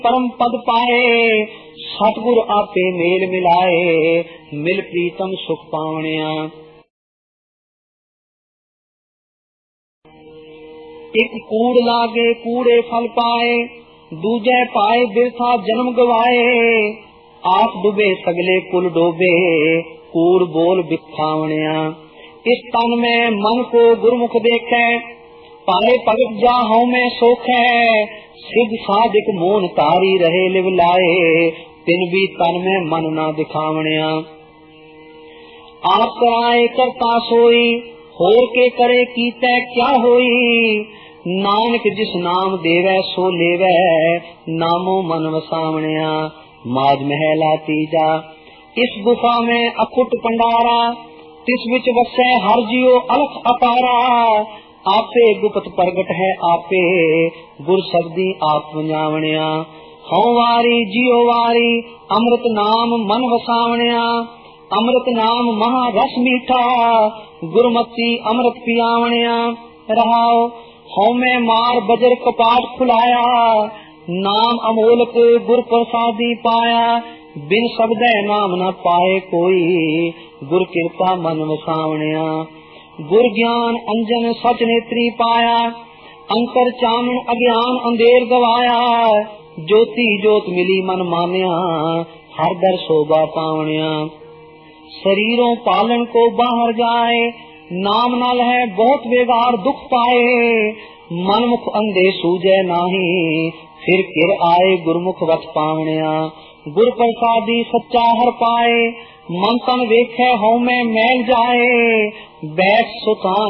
परम पद पाए, सतगुर आपे मेल मिलाए, मिल प्रीतम सुख पावणिया। एक कूड़ लागे कूड़े फल पाए, दूजे पाए बिरथा जन्म गवाए, आप डूबे सगले कुल डोबे, कूड़ बोल बिखावणिया। इस तन में मन को गुरमुख देखे, पाए भगत जा हूँ में सोख है, सिद्ध साधिक मोन तारी रहे लिव लाए, तिन भी तन में मन ना दिखावणिया। आप कराए करता सोई, होर के करे कीते क्या होई, नानक जिस नाम देवे सो लेवे, नामो मन वसावणिया। माज महला तीजा, इस गुफा में अखुट पंडारा, तिस विच वसै हर जियो अलख अपारा, आपे गुप्त प्रगट है आपे, गुर शब्दी आप वंजावणिया। हौ वारी जियो वारी, अमृत नाम मन वसावणिया, अमृत नाम महा रस मीठा, गुरमती अमृत पियावणिया। रहाओ हौ में मार बजर कपाट खुलाया, नाम अमोलक गुर प्रसादी पाया, बिन शब्द नाम न पाए कोई, गुर कृपा मन वसावणिया। गुर ज्ञान अंजन सच नेत्री पाया, अंतर चानन अज्ञान अंधेर गवाया, ज्योति ज्योत मिली मन मान्या, हर दर शोभा पावणिया। शरीरों पालन को बाहर जाए, नाम नाल है बहुत बेगार दुख पाए, मन मुख अंधे सूझे नाही, फिर किर आए गुरमुख वच पावणिया। गुर प्रसादी सच्चा हर पाए, मन तन वेखे हौ में मैल जाए, बैठ सुतान